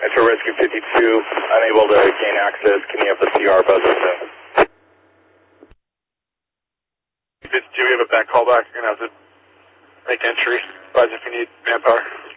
Metro Rescue 52, unable to gain access. Can you have the CR buzz soon? 52, we have a back callback. You're going to have to make entry. Advise if you need manpower.